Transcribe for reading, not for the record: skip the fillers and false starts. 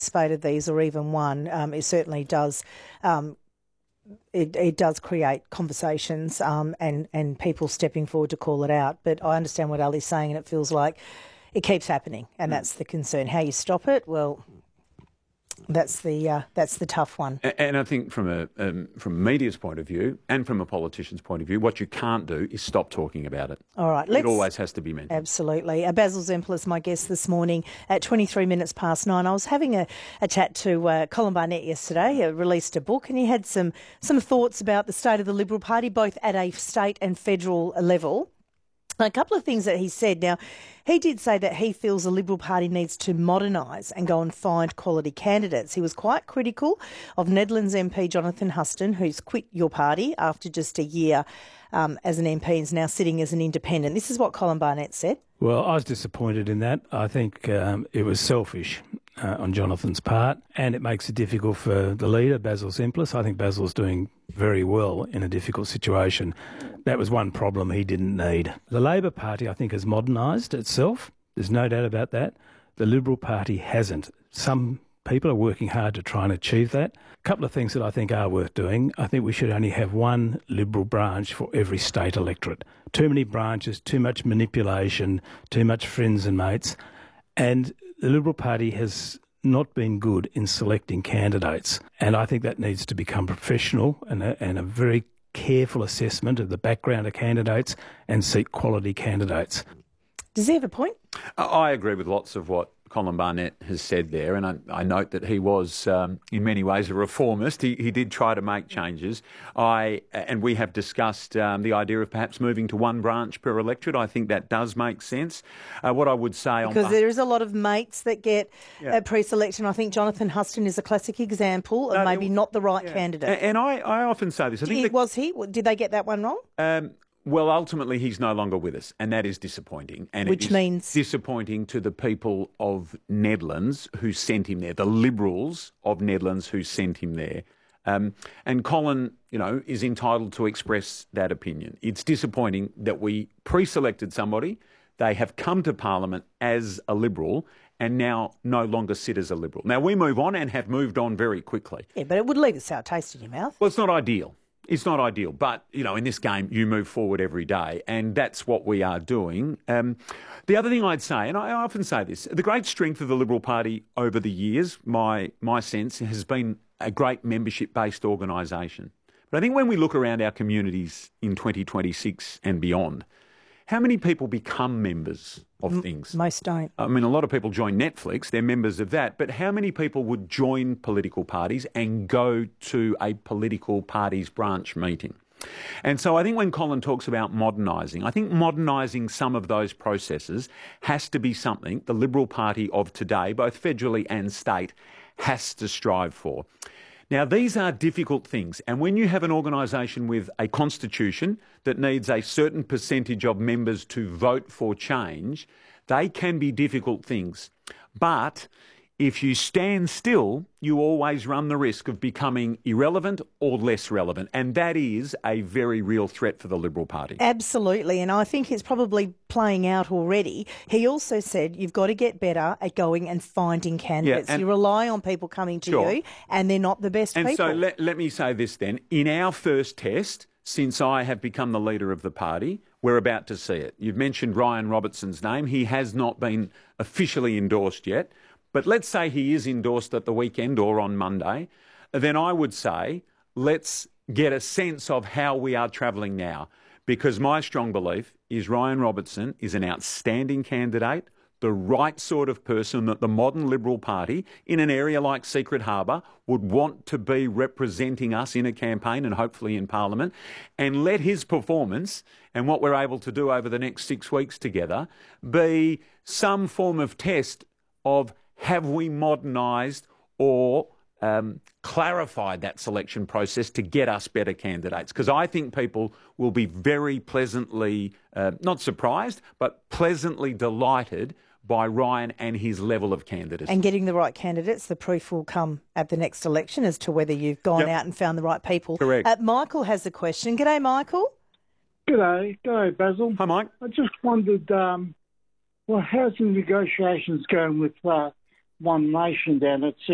spate of these or even one, it certainly does. It does create conversations and people stepping forward to call it out. But I understand what Ali's saying, and it feels like it keeps happening, and that's the concern. How you stop it? Well, that's the tough one. And I think from media's point of view and from a politician's point of view, what you can't do is stop talking about it. All right. It always has to be mentioned. Absolutely. Basil Zempilas, my guest this morning at 23 minutes past 9. I was having a chat to Colin Barnett yesterday. He released a book and he had some thoughts about the state of the Liberal Party, both at a state and federal level. A couple of things that he said. Now, he did say that he feels the Liberal Party needs to modernise and go and find quality candidates. He was quite critical of Nedlands MP Jonathan Huston, who's quit your party after just a year as an MP and is now sitting as an independent. This is what Colin Barnett said. Well, I was disappointed in that. I think it was selfish on Jonathan's part, and it makes it difficult for the leader, Basil Zempilas. I think Basil's doing very well in a difficult situation. That was one problem he didn't need. The Labor Party, I think, has modernised itself. There's no doubt about that. The Liberal Party hasn't. Some people are working hard to try and achieve that. A couple of things that I think are worth doing. I think we should only have one Liberal branch for every state electorate. Too many branches, too much manipulation, too much friends and mates. And the Liberal Party has not been good in selecting candidates. And I think that needs to become professional and a very careful assessment of the background of candidates and seek quality candidates. Does he have a point? I agree with lots of what Colin Barnett has said there, and I note that he was, in many ways, a reformist. He did try to make changes. And we have discussed the idea of perhaps moving to one branch per electorate. I think that does make sense. What I would say... Because there is a lot of mates that get pre-selection. I think Jonathan Huston is a classic example of maybe not the right candidate. And I often say this. Did they get that one wrong? Well, ultimately, he's no longer with us, and that is disappointing. And which means disappointing to the people of Nedlands who sent him there, the Liberals of Nedlands who sent him there. And Colin, is entitled to express that opinion. It's disappointing that we pre-selected somebody, they have come to Parliament as a Liberal, and now no longer sit as a Liberal. Now, we move on and have moved on very quickly. Yeah, but it would leave a sour taste in your mouth. Well, it's not ideal. It's not ideal, but, in this game, you move forward every day, and that's what we are doing. The other thing I'd say, and I often say this, the great strength of the Liberal Party over the years, my sense, has been a great membership-based organisation. But I think when we look around our communities in 2026 and beyond, how many people become members of things? Most don't. I mean, a lot of people join Netflix, they're members of that, but how many people would join political parties and go to a political party's branch meeting? And so I think when Colin talks about modernising, I think modernising some of those processes has to be something the Liberal Party of today, both federally and state, has to strive for. Now, these are difficult things, and when you have an organisation with a constitution that needs a certain percentage of members to vote for change, they can be difficult things. But if you stand still, you always run the risk of becoming irrelevant or less relevant, and that is a very real threat for the Liberal Party. Absolutely, and I think it's probably playing out already. He also said you've got to get better at going and finding candidates. You rely on people coming to you, and they're not the best people. And so let me say this then. In our first test, since I have become the leader of the party, we're about to see it. You've mentioned Ryan Robertson's name. He has not been officially endorsed yet. But let's say he is endorsed at the weekend or on Monday, then I would say let's get a sense of how we are travelling now, because my strong belief is Ryan Robertson is an outstanding candidate, the right sort of person that the modern Liberal Party in an area like Secret Harbour would want to be representing us in a campaign and hopefully in Parliament, and let his performance and what we're able to do over the next 6 weeks together be some form of test of have we modernised or clarified that selection process to get us better candidates? Because I think people will be very pleasantly, not surprised, but pleasantly delighted by Ryan and his level of candidacy. And getting the right candidates, the proof will come at the next election as to whether you've gone out and found the right people. Correct. Michael has a question. G'day, Michael. G'day, Basil. Hi, Mike. I just wondered, how's the negotiations going with One Nation down at